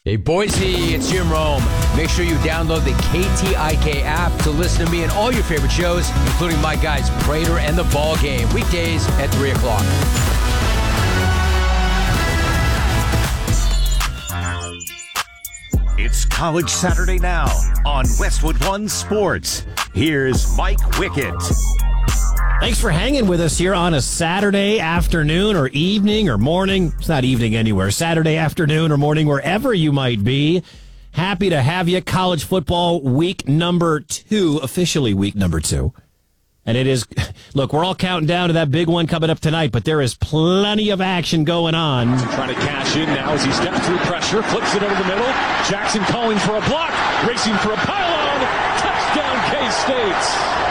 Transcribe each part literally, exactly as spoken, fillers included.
Hey, Boise, it's Jim Rome. Make sure you download the K T I K app to listen to me and all your favorite shows, including my guys, Prater and The Ball Game, weekdays at three o'clock. It's College Saturday now on Westwood One Sports. Here's Mike Wickett. Thanks for hanging with us here on a Saturday afternoon or evening or morning. It's not evening anywhere. Saturday afternoon or morning, wherever you might be. Happy to have you. College football week number two, officially week number two. And it is, look, we're all counting down to that big one coming up tonight, but there is plenty of action going on. Trying to cash in now as he steps through pressure, flips it over the middle. Jackson calling for a block, racing for a pylon. Touchdown, K-State.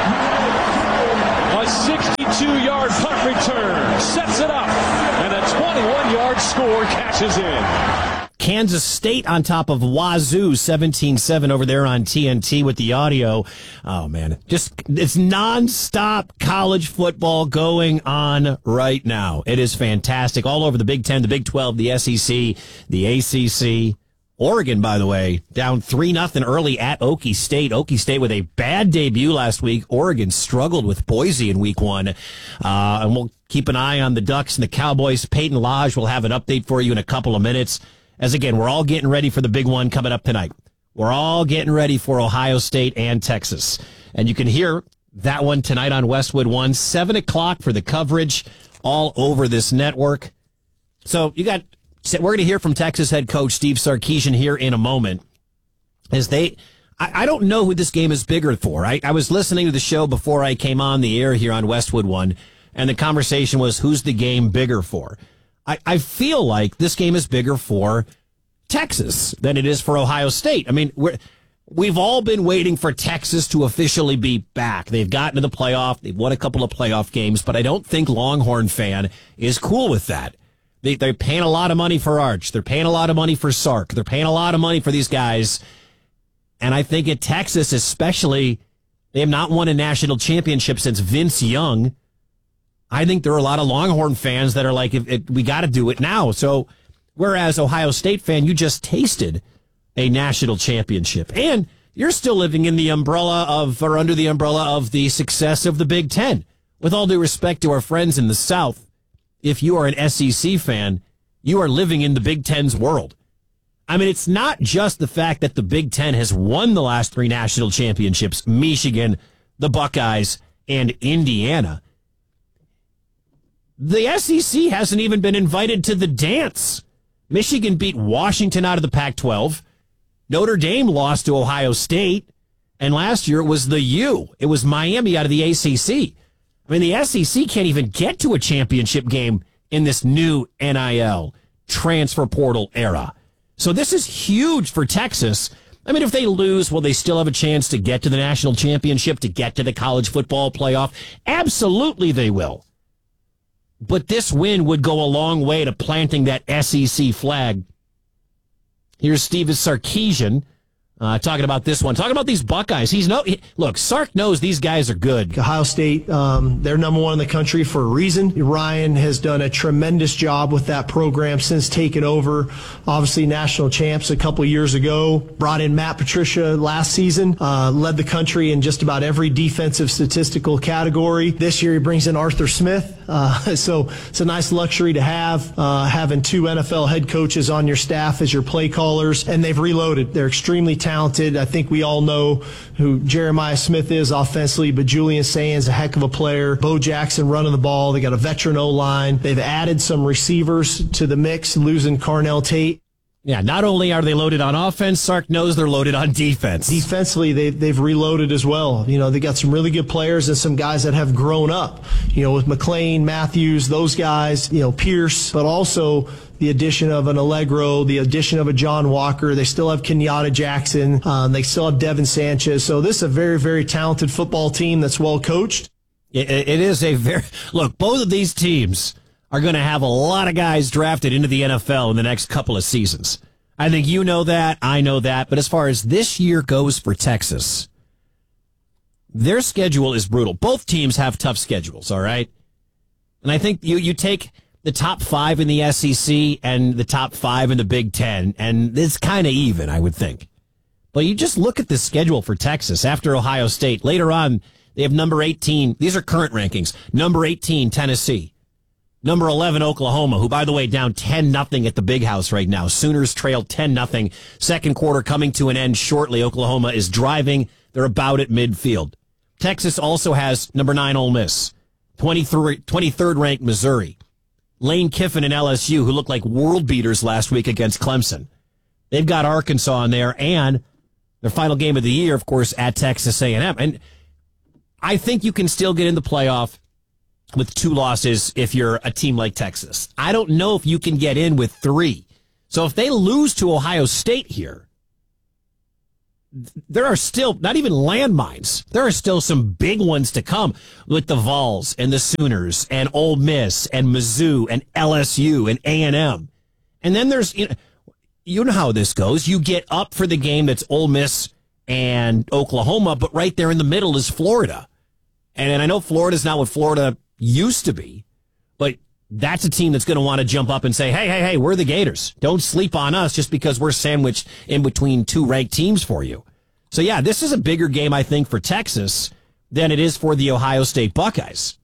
A sixty-two-yard punt return sets it up, and a twenty-one-yard score cashes in. Kansas State on top of Wazoo, seventeen seven over there on T N T with the audio. Oh, man, just it's nonstop college football going on right now. It is fantastic. All over the Big Ten, the Big twelve, the S E C, the A C C. Oregon, by the way, down three nothing early at Okie State. Okie State with a bad debut last week. Oregon struggled with Boise in week one. Uh, and we'll keep an eye on the Ducks and the Cowboys. Peyton Lodge will have an update for you in a couple of minutes. As again, we're all getting ready for the big one coming up tonight. We're all getting ready for Ohio State and Texas. And you can hear that one tonight on Westwood One, seven o'clock for the coverage all over this network. So you got... We're going to hear from Texas head coach Steve Sarkisian here in a moment. As they, I, I don't know who this game is bigger for. I, I was listening to the show before I came on the air here on Westwood One, and the conversation was, who's the game bigger for? I, I feel like this game is bigger for Texas than it is for Ohio State. I mean, we're, we've all been waiting for Texas to officially be back. They've gotten to the playoff. They've won a couple of playoff games, but I don't think Longhorn fan is cool with that. They, they're paying a lot of money for Arch. They're paying a lot of money for Sark. They're paying a lot of money for these guys. And I think at Texas especially, they have not won a national championship since Vince Young. I think there are a lot of Longhorn fans that are like, if, if, we got to do it now. So whereas Ohio State fan, you just tasted a national championship. And you're still living in the umbrella of, or under the umbrella of the success of the Big Ten. With all due respect to our friends in the South, if you are an S E C fan, you are living in the Big Ten's world. I mean, it's not just the fact that the Big Ten has won the last three national championships, Michigan, the Buckeyes, and Indiana. The S E C hasn't even been invited to the dance. Michigan beat Washington out of the Pac twelve. Notre Dame lost to Ohio State. And last year it was the U. It was Miami out of the A C C. I mean, the S E C can't even get to a championship game in this new N I L transfer portal era. So this is huge for Texas. I mean, if they lose, will they still have a chance to get to the national championship, to get to the college football playoff? Absolutely they will. But this win would go a long way to planting that S E C flag. Here's Steve Sarkisian. Uh, talking about this one, talking about these Buckeyes. He's no he, look. Sark knows these guys are good. Ohio State, um, they're number one in the country for a reason. Ryan has done a tremendous job with that program since taking over. Obviously, national champs a couple years ago. Brought in Matt Patricia last season. Uh, led the country in just about every defensive statistical category. This year, he brings in Arthur Smith. Uh, so it's a nice luxury to have uh, having two N F L head coaches on your staff as your play callers, and they've reloaded. They're extremely talented. Talented. I think we all know who Jeremiah Smith is offensively, but Julian Sands, a heck of a player. Bo Jackson running the ball. They got a veteran O-line. They've added some receivers to the mix, losing Carnell Tate. Yeah, not only are they loaded on offense, Sark knows they're loaded on defense. Defensively, they, they've reloaded as well. You know, they got some really good players and some guys that have grown up, you know, with McLean, Matthews, those guys, you know, Pierce, but also the addition of an Allegro, the addition of a John Walker. They still have Kenyatta Jackson. Um, they still have Devin Sanchez. So this is a very, very talented football team that's well coached. It, it is a very, look, both of these teams are going to have a lot of guys drafted into the N F L in the next couple of seasons. I think you know that, I know that, but as far as this year goes for Texas, their schedule is brutal. Both teams have tough schedules, all right? And I think you, you take, the top five in the S E C and the top five in the Big Ten, and it's kind of even, I would think. But you just look at the schedule for Texas after Ohio State. Later on, they have number eighteen. These are current rankings. Number eighteen, Tennessee. Number eleven, Oklahoma, who, by the way, down ten nothing at the Big House right now. Sooners trail ten nothing. Second quarter coming to an end shortly. Oklahoma is driving. They're about at midfield. Texas also has number nine, Ole Miss. twenty-third ranked Missouri. Lane Kiffin and L S U, who looked like world beaters last week against Clemson. They've got Arkansas in there, and their final game of the year, of course, at Texas A and M. And I think you can still get in the playoff with two losses if you're a team like Texas. I don't know if you can get in with three. So if they lose to Ohio State here, there are still not even landmines. There are still some big ones to come with the Vols and the Sooners and Ole Miss and Mizzou and L S U and A and M. And then there's, you know, you know how this goes. You get up for the game that's Ole Miss and Oklahoma, but right there in the middle is Florida. And I know Florida's not what Florida used to be, but that's a team that's going to want to jump up and say, hey, hey, hey, we're the Gators. Don't sleep on us just because we're sandwiched in between two ranked teams for you. So, yeah, this is a bigger game, I think, for Texas than it is for the Ohio State Buckeyes.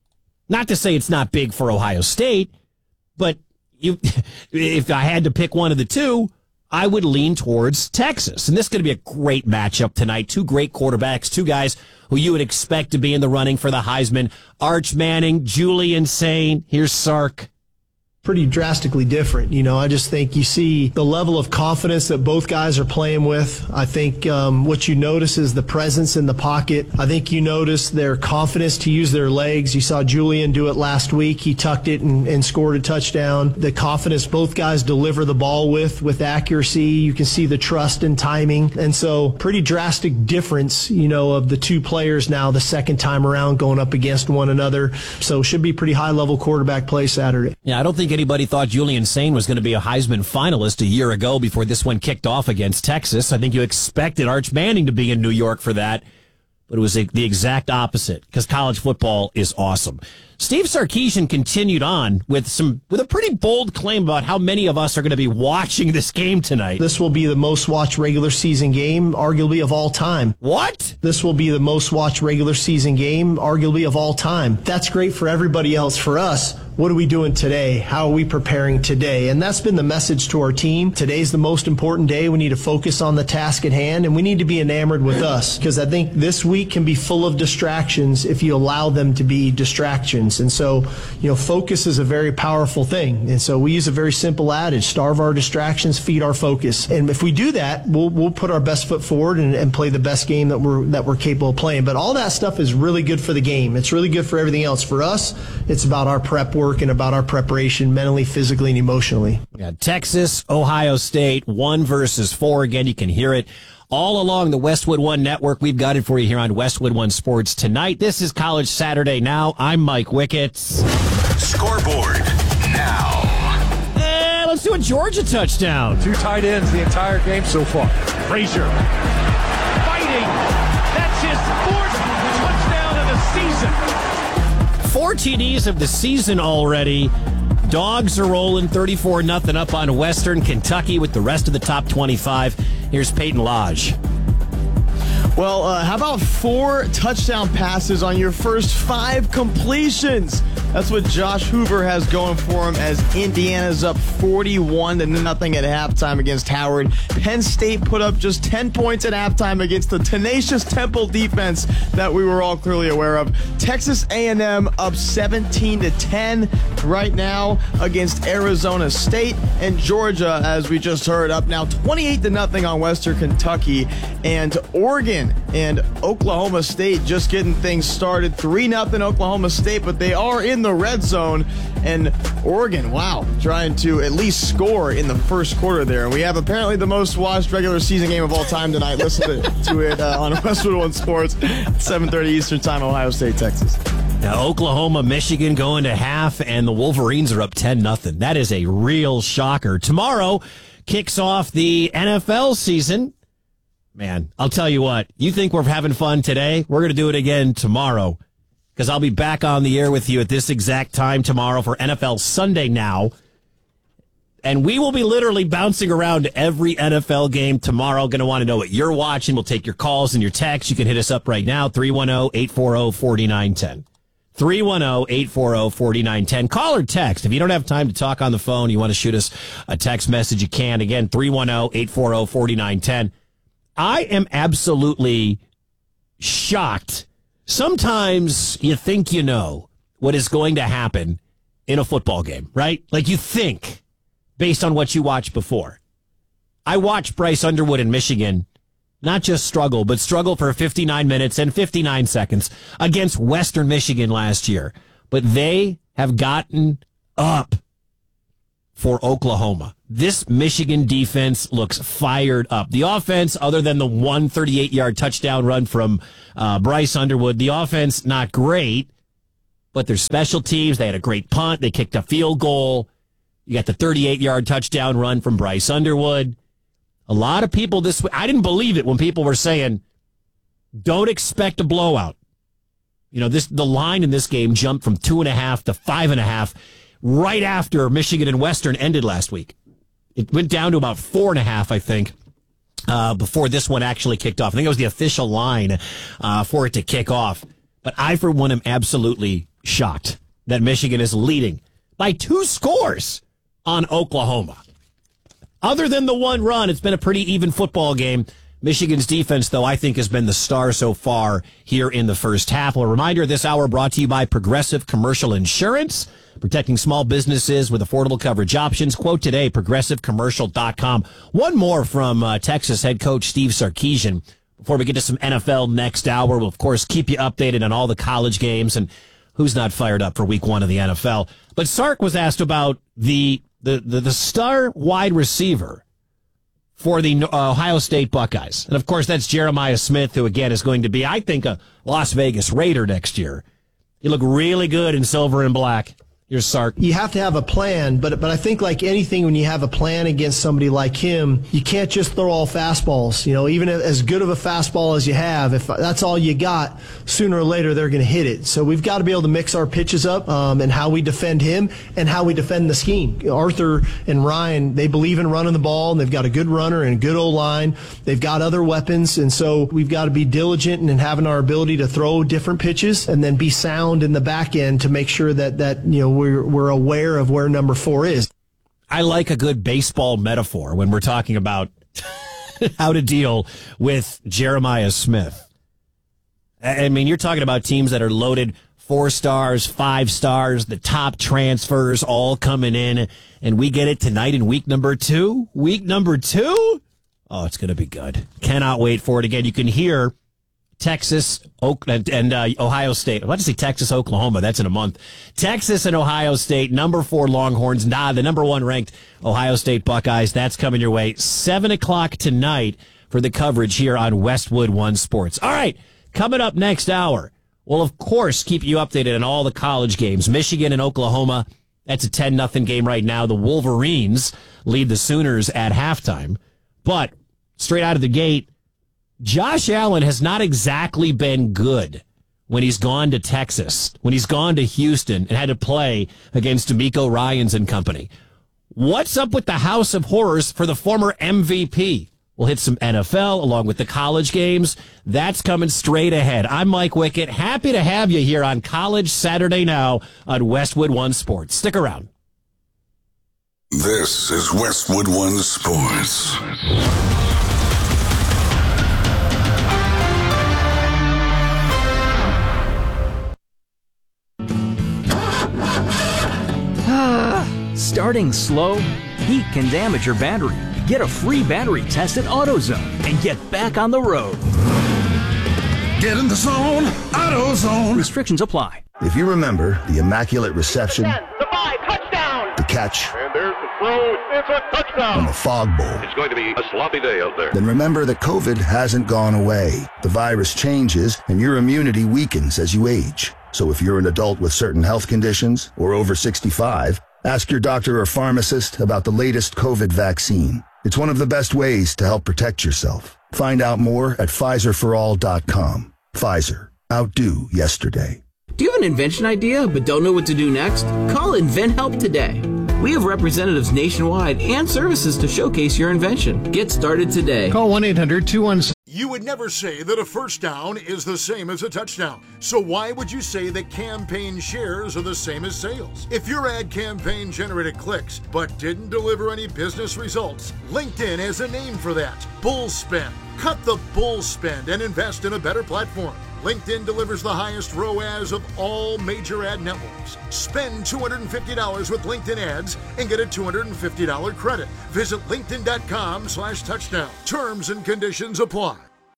Not to say it's not big for Ohio State, but you, if I had to pick one of the two, I would lean towards Texas. And this is going to be a great matchup tonight. Two great quarterbacks, two guys who you would expect to be in the running for the Heisman. Arch Manning, Julian Sain. Here's Sark. Pretty drastically different. You know, I just think you see the level of confidence that both guys are playing with. I think um, what you notice is the presence in the pocket. I think you notice their confidence to use their legs. You saw Julian do it last week. He tucked it and, and scored a touchdown. The confidence both guys deliver the ball with, with accuracy. You can see the trust and timing. And so pretty drastic difference, you know, of the two players now the second time around going up against one another. So should be pretty high-level quarterback play Saturday. Yeah, I don't think anybody thought Julian Sain was going to be a Heisman finalist a year ago before this one kicked off against Texas. I think you expected Arch Manning to be in New York for that, but it was the exact opposite because college football is awesome. Steve Sarkisian continued on with some with a pretty bold claim about how many of us are going to be watching this game tonight. This will be the most watched regular season game, arguably of all time. What? This will be the most watched regular season game, arguably of all time. That's great for everybody else. For us, what are we doing today? How are we preparing today? And that's been the message to our team. Today's the most important day. We need to focus on the task at hand, and we need to be enamored with us because I think this week can be full of distractions if you allow them to be distractions. And so, you know, focus is a very powerful thing. And so we use a very simple adage, starve our distractions, feed our focus. And if we do that, we'll we'll put our best foot forward and, and play the best game that we're that we're capable of playing. But all that stuff is really good for the game. It's really good for everything else. For us, it's about our prep work and about our preparation mentally, physically, and emotionally. Yeah, Texas, Ohio State, one versus four. Again, you can hear it all along the Westwood One Network. We've got it for you here on Westwood One Sports tonight. This is College Saturday Now. I'm Mike Wickett. Scoreboard now. Eh, let's do a Georgia touchdown. Two tight ends the entire game so far. Frazier fighting. That's his fourth touchdown of the season. Four T Ds of the season already. Dogs are rolling thirty-four nothing up on Western Kentucky with the rest of the top twenty-five. Here's Peyton Lodge. Well, uh, how about four touchdown passes on your first five completions? That's what Josh Hoover has going for him as Indiana's up forty-one to nothing at halftime against Howard. Penn State put up just ten points at halftime against the tenacious Temple defense that we were all clearly aware of. Texas A and M up seventeen to ten right now against Arizona State, and Georgia, as we just heard, up now twenty-eight to nothing on Western Kentucky, and Oregon and Oklahoma State just getting things started. three nothing Oklahoma State, but they are in the red zone. And Oregon, wow, trying to at least score in the first quarter there. And we have apparently the most watched regular season game of all time tonight. Listen to, to it uh, on Westwood One Sports, seven thirty Eastern Time, Ohio State, Texas. Now, Oklahoma, Michigan going to half, and the Wolverines are up ten nothing. That is a real shocker. Tomorrow kicks off the N F L season. Man, I'll tell you what, you think we're having fun today? We're going to do it again tomorrow because I'll be back on the air with you at this exact time tomorrow for N F L Sunday Now. And we will be literally bouncing around to every N F L game tomorrow. Going to want to know what you're watching. We'll take your calls and your texts. You can hit us up right now, three one zero, eight four zero, four nine one zero. three one zero, eight four zero, four nine one zero. Call or text. If you don't have time to talk on the phone, you want to shoot us a text message, you can. Again, three one zero, eight four zero, four nine one zero. I am absolutely shocked. Sometimes you think you know what is going to happen in a football game, right? Like you think, based on what you watched before. I watched Bryce Underwood in Michigan not just struggle, but struggle for fifty-nine minutes and fifty-nine seconds against Western Michigan last year. But they have gotten up for Oklahoma. This Michigan defense looks fired up. The offense, other than the one thirty-eight-yard touchdown run from uh, Bryce Underwood, the offense, not great, but their special teams, they had a great punt. They kicked a field goal. You got the thirty-eight-yard touchdown run from Bryce Underwood. A lot of people this week, I didn't believe it when people were saying, don't expect a blowout. You know, this the line in this game jumped from two and a half to five and a half right after Michigan and Western ended last week. It went down to about four and a half, I think, uh, before this one actually kicked off. I think it was the official line uh, for it to kick off. But I, for one, am absolutely shocked that Michigan is leading by two scores on Oklahoma. Other than the one run, it's been a pretty even football game. Michigan's defense, though, I think has been the star so far here in the first half. Well, a reminder, this hour brought to you by Progressive Commercial Insurance, protecting small businesses with affordable coverage options. Quote today, progressive commercial dot com. One more from uh, Texas head coach Steve Sarkisian. Before we get to some N F L next hour, we'll, of course, keep you updated on all the college games and who's not fired up for week one of the N F L. But Sark was asked about the The, the the star wide receiver for the Ohio State Buckeyes. And, of course, that's Jeremiah Smith, who, again, is going to be, I think, a Las Vegas Raider next year. He looked really good in silver and black. Here's Sark. You have to have a plan, but but I think like anything, when you have a plan against somebody like him, you can't just throw all fastballs. You know, even as good of a fastball as you have, if that's all you got, sooner or later they're going to hit it. So we've got to be able to mix our pitches up um, and how we defend him and how we defend the scheme. Arthur and Ryan, they believe in running the ball, and they've got a good runner and a good O-line. They've got other weapons, and so we've got to be diligent in having our ability to throw different pitches and then be sound in the back end to make sure that, that you know, We're, we're aware of where number four is. I like a good baseball metaphor when we're talking about how to deal with Jeremiah Smith. I mean, you're talking about teams that are loaded four stars, five stars, the top transfers all coming in, and we get it tonight in week number two. Week number two? Oh, it's going to be good. Cannot wait for it. Again, you can hear Texas, Oakland, and uh, Ohio State. I'm about to say Texas, Oklahoma. That's in a month. Texas and Ohio State, number four Longhorns. Nah, the number one ranked Ohio State Buckeyes. That's coming your way. Seven o'clock tonight for the coverage here on Westwood One Sports. All right, coming up next hour, we'll, of course, keep you updated on all the college games. Michigan and Oklahoma, that's a ten nothing game right now. The Wolverines lead the Sooners at halftime. But straight out of the gate, Josh Allen has not exactly been good when he's gone to Texas, when he's gone to Houston and had to play against DeMeco Ryans and company. What's up with the House of Horrors for the former M V P? We'll hit some N F L along with the college games. That's coming straight ahead. I'm Mike Wickett. Happy to have you here on College Saturday Now on Westwood One Sports. Stick around. This is Westwood One Sports. Starting slow, heat can damage your battery. Get a free battery test at AutoZone and get back on the road. Get in the zone, AutoZone. Restrictions apply. If you remember the immaculate reception, the five, touchdown, the catch, and there's the throw, it's a touchdown, and the fog bowl, it's going to be a sloppy day out there. Then remember that COVID hasn't gone away. The virus changes, and your immunity weakens as you age. So if you're an adult with certain health conditions or over sixty-five, ask your doctor or pharmacist about the latest COVID vaccine. It's one of the best ways to help protect yourself. Find out more at Pfizer for all dot com. Pfizer. Outdo yesterday. Do you have an invention idea but don't know what to do next? Call InventHelp today. We have representatives nationwide and services to showcase your invention. Get started today. Call one eight hundred two one seven. You would never say that a first down is the same as a touchdown. So why would you say that campaign shares are the same as sales? If your ad campaign generated clicks but didn't deliver any business results, LinkedIn has a name for that. Bull spend. Cut the bull spend and invest in a better platform. LinkedIn delivers the highest R O A S of all major ad networks. Spend two hundred fifty dollars with LinkedIn ads and get a two hundred fifty dollars credit. Visit linkedin.com slash touchdown. Terms and conditions apply.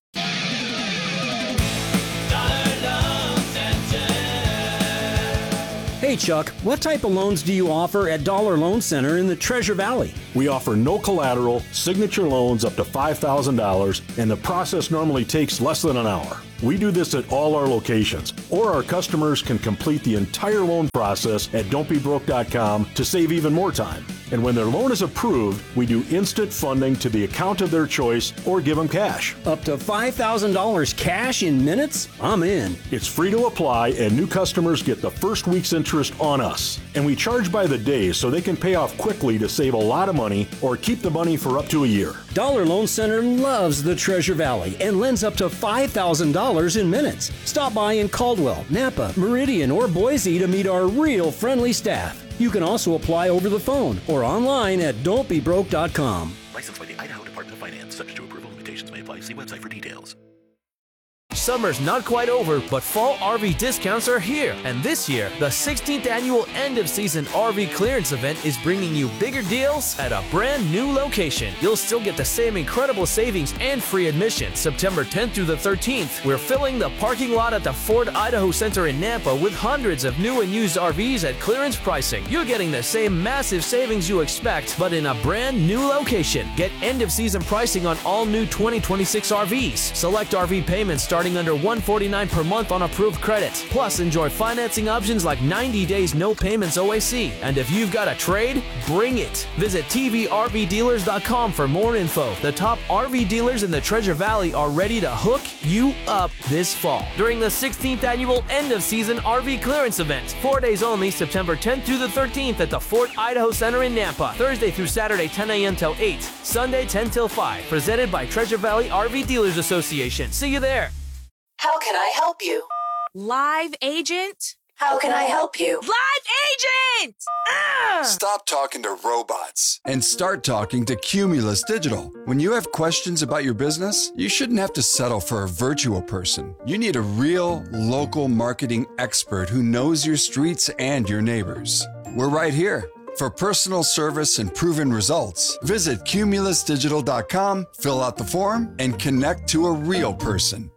Hey Chuck, what type of loans do you offer at Dollar Loan Center in the Treasure Valley? We offer no collateral, signature loans up to five thousand dollars, and the process normally takes less than an hour. We do this at all our locations, or our customers can complete the entire loan process at don't be broke dot com to save even more time. And when their loan is approved, we do instant funding to the account of their choice or give them cash. Up to five thousand dollars cash in minutes? I'm in. It's free to apply, and new customers get the first week's interest on us. And we charge by the day so they can pay off quickly to save a lot of money or keep the money for up to a year. Dollar Loan Center loves the Treasure Valley and lends up to five thousand dollars in minutes. Stop by in Caldwell, Napa, Meridian, or Boise to meet our real friendly staff. You can also apply over the phone or online at don't be broke dot com. Licensed by the Idaho Department of Finance. Subject to approval. Limitations may apply. See website for details. Summer's not quite over, but fall R V discounts are here. And this year, the sixteenth annual end-of-season R V clearance event is bringing you bigger deals at a brand new location. You'll still get the same incredible savings and free admission. September tenth through the thirteenth, we're filling the parking lot at the Ford Idaho Center in Nampa with hundreds of new and used R Vs at clearance pricing. You're getting the same massive savings you expect, but in a brand new location. Get end-of-season pricing on all new twenty twenty-six R Vs. Select R V payments starting under one hundred forty-nine dollars per month on approved credit. Plus, enjoy financing options like ninety days no payments O A C. And if you've got a trade, bring it. Visit T V R V dealers dot com for more info. The top R V dealers in the Treasure Valley are ready to hook you up this fall during the sixteenth annual end-of-season R V clearance event. Four days only, September tenth through the thirteenth at the Fort Idaho Center in Nampa. Thursday through Saturday, ten a.m. till eight. Sunday, ten till five. Presented by Treasure Valley R V Dealers Association. See you there. How can I help you? Live agent? How can I help you? Live agent! Ah! Stop talking to robots and start talking to Cumulus Digital. When you have questions about your business, you shouldn't have to settle for a virtual person. You need a real, local marketing expert who knows your streets and your neighbors. We're right here. For personal service and proven results, visit cumulus digital dot com, fill out the form, and connect to a real person.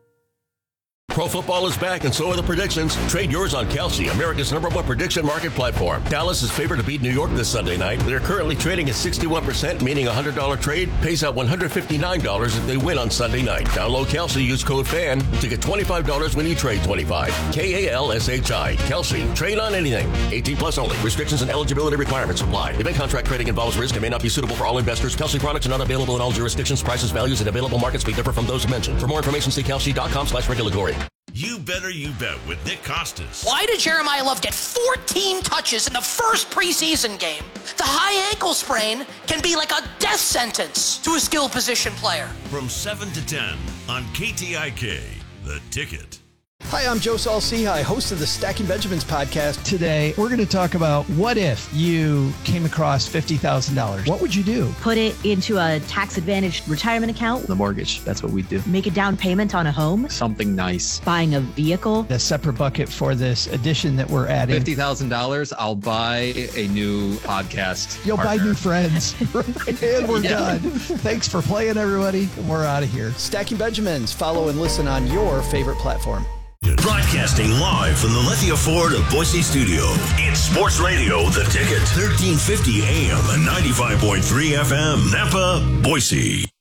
Pro football is back, and so are the predictions. Trade yours on Kelsey, America's number one prediction market platform. Dallas is favored to beat New York this Sunday night. They're currently trading at sixty-one percent, meaning a one hundred dollars trade pays out one hundred fifty-nine dollars if they win on Sunday night. Download Kelsey, use code FAN to get twenty-five dollars when you trade twenty-five. K A L S H I. Kelsey. Trade on anything. eighteen plus only. Restrictions and eligibility requirements apply. Event contract trading involves risk and may not be suitable for all investors. Kelsey products are not available in all jurisdictions. Prices, values, and available markets may differ from those mentioned. For more information, see kelsey dot com slash regulatory. You better you bet with Nick Costas. Why did Jeremiah Love get fourteen touches in the first preseason game? The high ankle sprain can be like a death sentence to a skill position player. From seven to ten on K T I K, The Ticket. Hi, I'm Joe Saul-Sehy, host of the Stacking Benjamins podcast. Today, we're going to talk about what if you came across fifty thousand dollars. What would you do? Put it into a tax-advantaged retirement account. The mortgage, that's what we do. Make a down payment on a home. Something nice. Buying a vehicle. A separate bucket for this addition that we're adding. fifty thousand dollars, I'll buy a new podcast You'll partner. buy new friends. And we're yeah. done. Thanks for playing, everybody. We're out of here. Stacking Benjamins. Follow and listen on your favorite platform. Broadcasting live from the Lithia Ford of Boise studio. It's Sports Radio, The Ticket. thirteen fifty A M and ninety-five point three F M, Napa, Boise.